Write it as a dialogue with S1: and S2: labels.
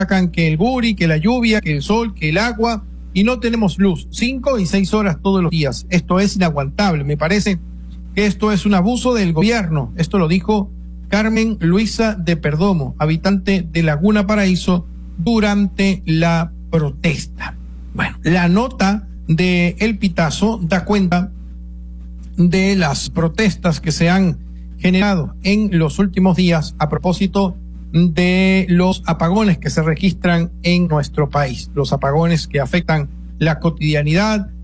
S1: sacan que el guri, que la lluvia, que el sol, que el agua, y no tenemos luz 5 y 6 horas todos los días. Esto es inaguantable. Me parece que esto es un abuso del gobierno. Esto lo dijo Carmen Luisa de Perdomo, habitante de Laguna Paraíso, durante la protesta. Bueno, la nota de El Pitazo da cuenta de las protestas que se han generado en los últimos días a propósito de los apagones que se registran en nuestro país, los apagones que afectan la cotidianidad,